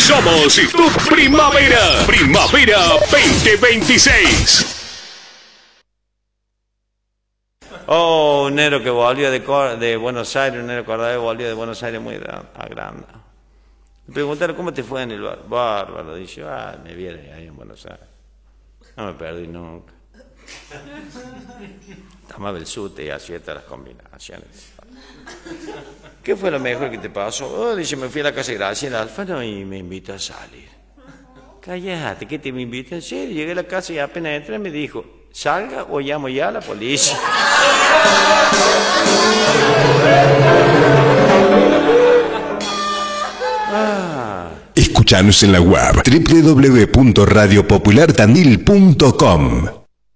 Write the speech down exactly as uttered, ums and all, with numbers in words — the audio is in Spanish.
Somos tu primavera. Primavera veinte veintiséis. Oh, un negro que volvió de, de Buenos Aires, un negro cordobés volvió de Buenos Aires muy agrandado. Me preguntaron, ¿cómo te fue en el bar? Bárbaro. Dice, ah, me viene ahí en Buenos Aires. No me perdí nunca. Tomaba el sute y hacía todas las combinaciones. ¿Qué fue lo mejor que te pasó? Oh, dice, me fui a la casa de Graciela Alfano y me invitó a salir. Cállate, ¿qué te me invitó? En serio, llegué a la casa y apenas entré me dijo, salga o llamo ya a la policía. Ah. Escuchanos en la web doble u doble u doble u punto radio popular tandil punto com.